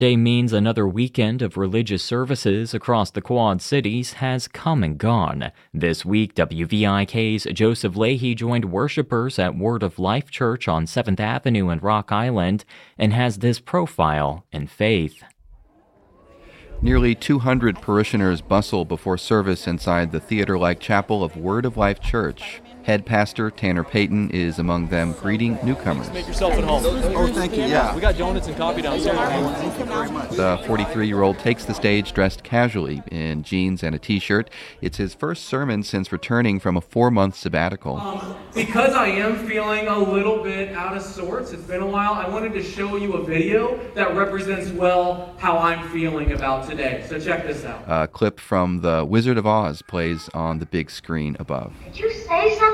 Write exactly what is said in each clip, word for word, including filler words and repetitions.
Day means another weekend of religious services across the Quad Cities has come and gone. This week, W V I K's Joseph Leahy joined worshipers at Word of Life Church on seventh Avenue in Rock Island and has this profile in faith. Nearly two hundred parishioners bustle before service inside the theater-like chapel of Word of Life Church. Head pastor Tanner Payton is among them, greeting newcomers. Make yourself at home. Oh, thank you, yeah. We got donuts and coffee downstairs. Thank you very much. The forty-three-year-old takes the stage dressed casually in jeans and a t-shirt. It's his first sermon since returning from a four-month sabbatical. Um, because I am feeling a little bit out of sorts, it's been a while, I wanted to show you a video that represents well how I'm feeling about today. So check this out. A clip from The Wizard of Oz plays on the big screen above. Did you say something?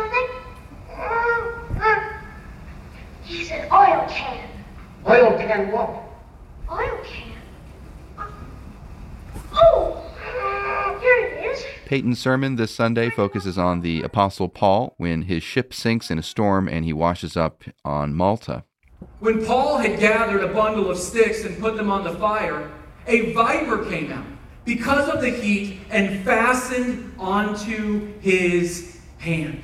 He said oil can. Oil can what? Oil can? Oh, here it is. Payton's sermon this Sunday focuses on the Apostle Paul when his ship sinks in a storm and he washes up on Malta. When Paul had gathered a bundle of sticks and put them on the fire, a viper came out because of the heat and fastened onto his hand.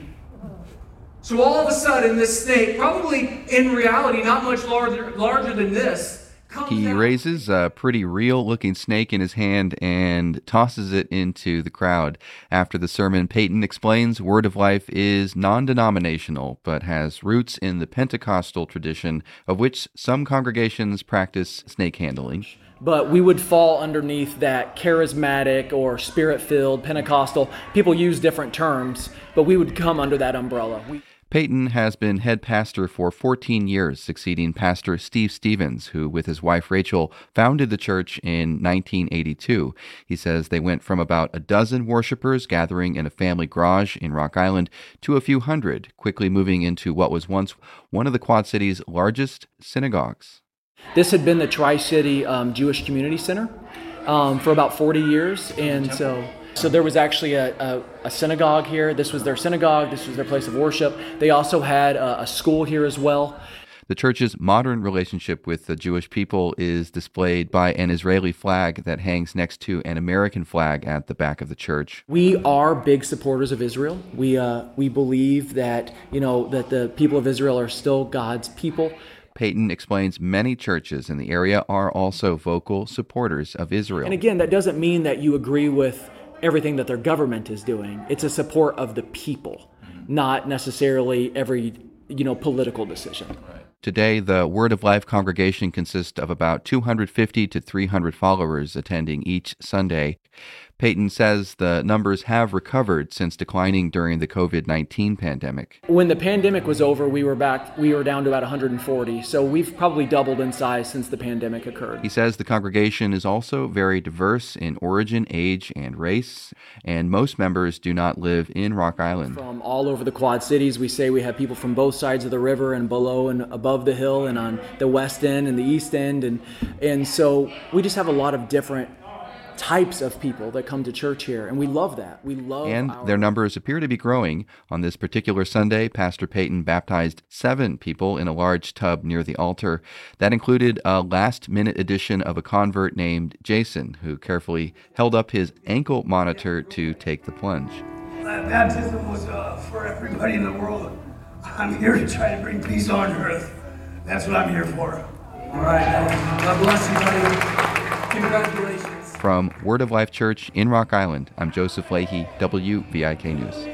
So all of a sudden, this snake, probably in reality not much larger, larger than this, comes He out. raises a pretty real-looking snake in his hand and tosses it into the crowd. After the sermon, Payton explains Word of Life is non-denominational, but has roots in the Pentecostal tradition, of which some congregations practice snake handling. But we would fall underneath that charismatic or spirit-filled, Pentecostal. People use different terms, but we would come under that umbrella. We- Payton has been head pastor for fourteen years, succeeding Pastor Steve Stevens, who, with his wife Rachel, founded the church in nineteen eighty-two. He says they went from about a dozen worshipers gathering in a family garage in Rock Island to a few hundred, quickly moving into what was once one of the Quad Cities' largest synagogues. This had been the Tri-City um, Jewish Community Center um, for about forty years, and so so there was actually a, a, a synagogue here. This was their synagogue. This was their place of worship. They also had a, a school here as well. The church's modern relationship with the Jewish people is displayed by an Israeli flag that hangs next to an American flag at the back of the church. We are big supporters of Israel. We uh, we believe that you know that the people of Israel are still God's people. Payton explains many churches in the area are also vocal supporters of Israel. And again, that doesn't mean that you agree with everything that their government is doing. It's a support of the people, not necessarily every, you know, political decision. Today, the Word of Life congregation consists of about two hundred fifty to three hundred followers attending each Sunday. Payton says the numbers have recovered since declining during the covid nineteen pandemic. When the pandemic was over, we were back, we were down to about one hundred forty, so we've probably doubled in size since the pandemic occurred. He says the congregation is also very diverse in origin, age, and race, and most members do not live in Rock Island. From all over the Quad Cities, we say we have people from both sides of the river and below and above the hill and on the west end and the east end, and and so we just have a lot of different types of people that come to church here, and we love that. We love And our... their numbers appear to be growing. On this particular Sunday, Pastor Payton baptized seven people in a large tub near the altar. That included a last-minute addition of a convert named Jason, who carefully held up his ankle monitor to take the plunge. That baptism was uh, for everybody in the world. I'm here to try to bring peace on earth. That's what I'm here for. All right, God bless you, buddy. Congratulations. From Word of Life Church in Rock Island, I'm Joseph Leahy, W V I K News.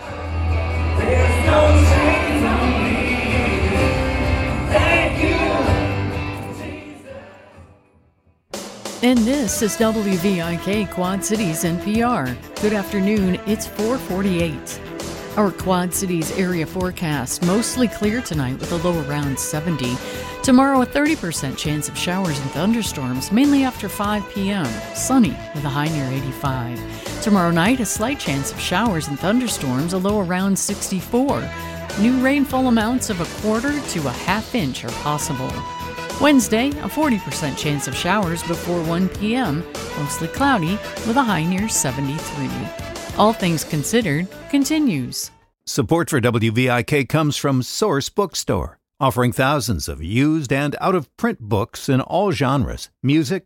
And this is W V I K Quad Cities N P R. Good afternoon, it's four forty-eight. Our Quad Cities area forecast, mostly clear tonight with a low around seventy. Tomorrow, a thirty percent chance of showers and thunderstorms, mainly after five p.m. Sunny with a high near eighty-five. Tomorrow night, a slight chance of showers and thunderstorms, a low around sixty-four. New rainfall amounts of a quarter to a half inch are possible. Wednesday, a forty percent chance of showers before one p.m., mostly cloudy with a high near seventy-three. All Things Considered continues. Support for W V I K comes from Source Bookstore, offering thousands of used and out-of-print books in all genres, music,